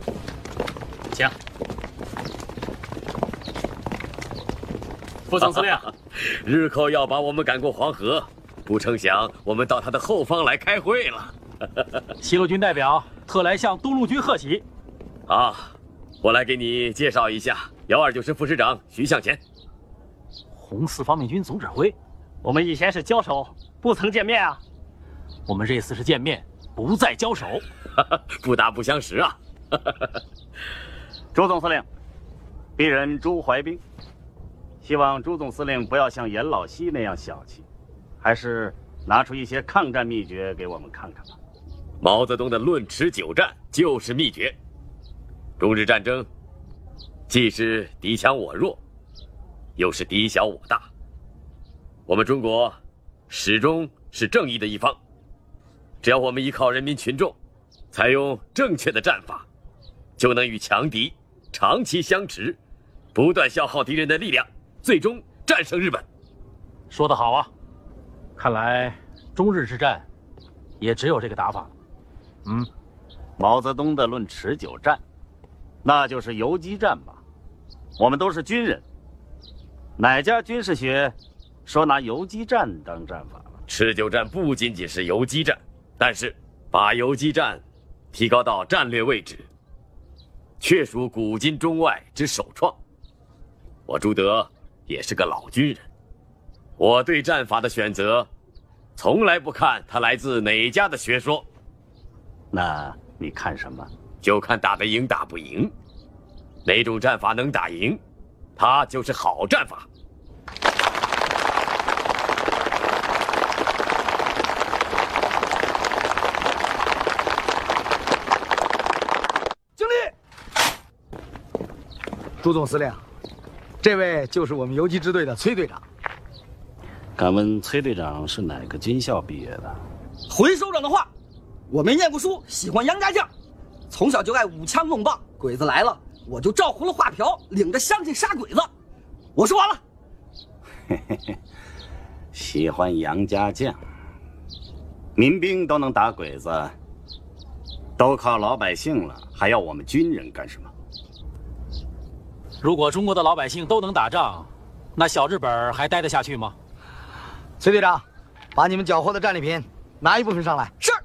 请。副总司令， 日寇要把我们赶过黄河，不成想我们到他的后方来开会了。 西路军代表特来向东路军贺喜。 啊，我来给你介绍一下，129师副师长徐向前， 红四方面军总指挥。我们以前是交手，不曾见面啊。我们这次是见面，不再交手， 不打不相识啊。 朱总司令，鄙人朱怀彬，希望朱总司令不要像严老西那样小气，还是拿出一些抗战秘诀给我们看看吧。 毛泽东的论持久战就是秘诀。中日战争既是敌强我弱，又是敌小我大。我们中国始终是正义的一方，只要我们依靠人民群众，采用正确的战法，就能与强敌长期相持，不断消耗敌人的力量，最终战胜日本。 说得好啊！看来中日之战也只有这个打法了。 毛泽东的论持久战，那就是游击战吧？我们都是军人，哪家军事学说拿游击战当战法了？ 持久战不仅仅是游击战，但是把游击战提高到战略位置，确属古今中外之首创。我朱德也是个老军人，我对战法的选择，从来不看它来自哪家的学说。 那你看什么？ 就看打得赢打不赢。哪种战法能打赢，它就是好战法。 敬礼！朱总司令，这位就是我们游击支队的崔队长。 敢问崔队长是哪个军校毕业的？ 回首长的话，我没念过书，喜欢杨家将，从小就爱舞枪弄棒，鬼子来了我就照葫芦画瓢，领着乡亲杀鬼子。我说完了。 嘿嘿嘿，喜欢杨家将，民兵都能打鬼子，都靠老百姓了，还要我们军人干什么？ 如果中国的老百姓都能打仗，那小日本还待得下去吗？ 崔队长，把你们缴获的战利品拿一部分上来。 是。